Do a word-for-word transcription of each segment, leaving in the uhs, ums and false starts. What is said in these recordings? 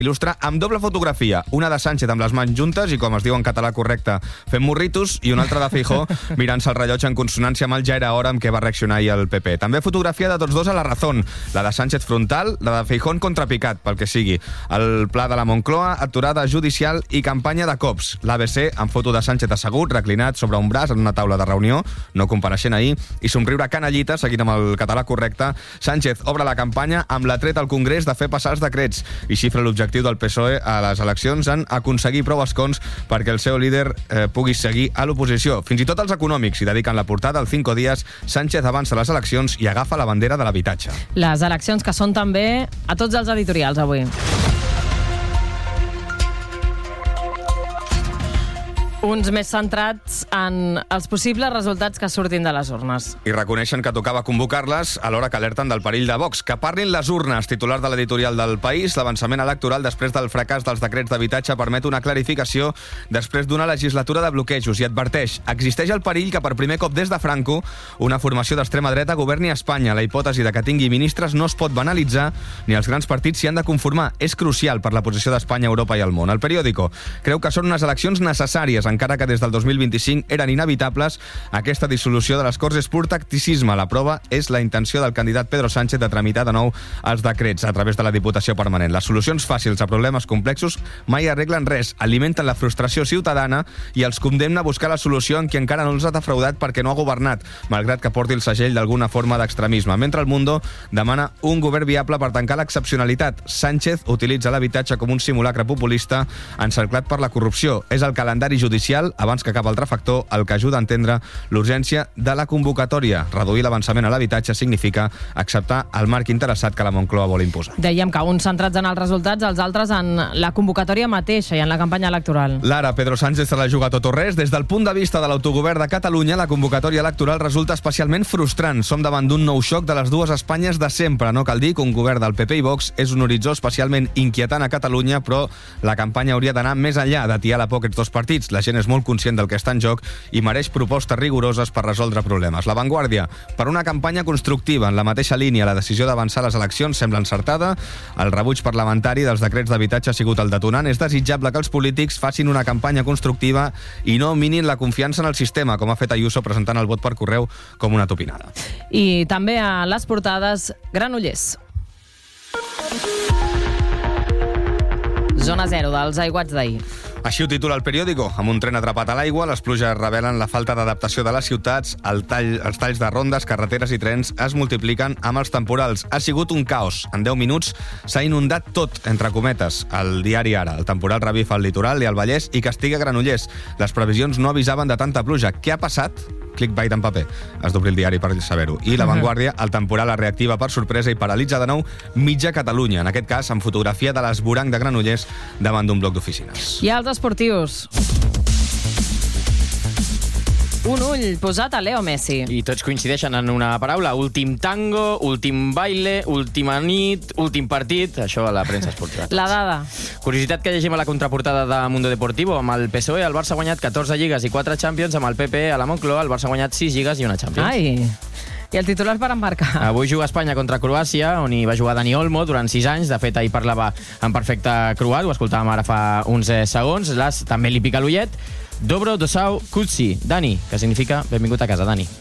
il·lustra amb doble fotografia, una de Sánchez amb les mans juntes i, com es diu en català correcte, fent morritos, i una altra de Feijóo mirant-se el rellotge en consonància amb el ja era hora amb què va reaccionar ahir el P P. També fotografia de tots dos a la Razón, la de Sánchez frontal, la de Feijóo contrapicat, pel que sigui. El pla de la Moncloa, aturada judicial i campanya de cops. L'A B C amb foto de Sánchez assegut, reclinat sobre un braç en una taula de reunió, no compareixent ahir, i somriure canallita, seguint amb el català correcte. Sánchez obre la campanya amb la treta al Congrés de fer passar els decrets i xifra l'objectiu del P S O E a les eleccions en aconseguir prou escons perquè el seu líder eh, pugui seguir a l'oposició. Fins i tot els econòmics hi dediquen la portada al Cinco Días. Sánchez avança les eleccions i agafa la bandera de l'habitatge. Les eleccions que són també a tots els editorials avui. Uns més centrats en els possibles resultats que surtin de les urnes. I reconeixen que tocava convocar-les alhora que alerten del perill de Vox. Que parlin les urnes, titular de l'editorial del País. L'avançament electoral després del fracàs dels decrets d'habitatge permet una clarificació després d'una legislatura de bloquejos i adverteix: existeix el perill que per primer cop des de Franco una formació d'extrema dreta governi a Espanya. La hipòtesi de que tingui ministres no es pot banalitzar ni els grans partits s'hi han de conformar. És crucial per la posició d'Espanya, Europa i el món. El periòdico creu que són unes eleccions necessàries, encara que des del dos mil vint-i-cinc eren inevitables. Aquesta dissolució de les Corts és pur tacticisme. La prova és la intenció del candidat Pedro Sánchez de tramitar de nou els decrets a través de la Diputació Permanent. Les solucions fàcils a problemes complexos mai arreglen res, alimenten la frustració ciutadana i els condemna a buscar la solució en qui encara no els ha defraudat perquè no ha governat, malgrat que porti el segell d'alguna forma d'extremisme. Mentre el Mundo demana un govern viable per tancar l'excepcionalitat. Sánchez utilitza l'habitatge com un simulacre populista encerclat per la corrupció. És el calendari judicial abans que cap altre factor el que ajuda a entendre l'urgència de la convocatòria. Reduir l'avançament a l'habitatge significa acceptar el marc interessat que la Moncloa vol imposar. Dèiem que uns centrats en els resultats, els altres en la convocatòria mateixa i en la campanya electoral. Lara, Pedro Sánchez se la juga tot o res. Des del punt de vista de l'autogovern de Catalunya, la convocatòria electoral resulta especialment frustrant. Som davant d'un nou xoc de les dues Espanyes de sempre. No cal dir que un govern del P P i Vox és un horitzó especialment inquietant a Catalunya, però la campanya hauria d'anar més enllà d'atiar la por aquests dos partits. La gent és molt conscient del que està en joc i mereix propostes rigoroses per resoldre problemes. La Vanguardia, per una campanya constructiva en la mateixa línia, la decisió d'avançar les eleccions sembla encertada. El rebuig parlamentari dels decrets d'habitatge ha sigut el detonant. És desitjable que els polítics facin una campanya constructiva i no minin la confiança en el sistema, com ha fet Ayuso presentant el vot per correu com una topinada. I també a les portades, Granollers. Zona zero dels aiguats d'ahir. Així ho titula el periòdico. Amb un tren atrapat a l'aigua, les pluges revelen la falta d'adaptació de les ciutats, el tall, els talls de rondes, carreteres i trens es multipliquen amb els temporals. Ha sigut un caos. En deu minuts s'ha inundat tot, entre cometes. El diari Ara. El temporal revifa el litoral i el Vallès i castiga Granollers. Les previsions no avisaven de tanta pluja. Què ha passat? Clickbait en paper. Has d'obrir el diari per saber-ho. I La Vanguardia, el temporal es reactiva per sorpresa i paralitza de nou mitja Catalunya. En aquest cas, amb fotografia de l'esvoranc de Granollers davant d'un bloc d'oficines. I els esportius. Un ull posat a Leo Messi. I tots coincideixen en una paraula: últim tango, últim baile, última nit, últim partit. Això a la premsa esportiva. La dada. Curiositat que llegim a la contraportada de Mundo Deportivo. Amb el P S O E, el Barça ha guanyat catorze lligues i quatre Champions. Amb el P P a la Moncloa, el Barça ha guanyat sis lligues i una Champions. Ai... I el titular per embarcar. Avui juga Espanya contra Croàcia, on hi va jugar Dani Olmo durant sis anys. De fet, ahir parlava en perfecte croat, ho escoltàvem ara fa uns segons. L'As també li pica l'ullet. Dobro dosau kutsi. Dani, que significa benvingut a casa, Dani.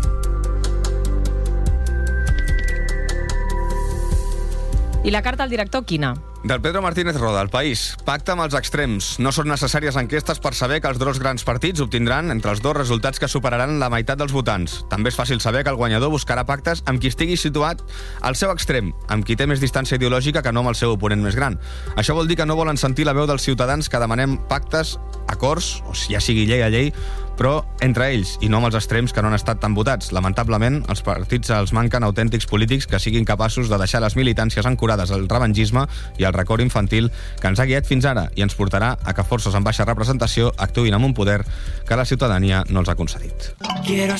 I la carta al director, quina? Del Pedro Martínez Roda, El País. Pacte amb els extrems. No són necessàries enquestes per saber que els dos grans partits obtindran entre els dos resultats que superaran la meitat dels votants. També és fàcil saber que el guanyador buscarà pactes amb qui estigui situat al seu extrem, amb qui té més distància ideològica que no amb el seu oponent més gran. Això vol dir que no volen sentir la veu dels ciutadans que demanem pactes, acords, o ja sigui llei a llei, però entre ells i no amb els extrems que no han estat tan votats. Lamentablement, els partits els manquen autèntics polítics que siguin capaços de deixar les militàncies ancorades al revengisme i al record infantil que ens ha guiat fins ara i ens portarà a que forces amb baixa representació actuïn amb un poder que la ciutadania no els ha concedit.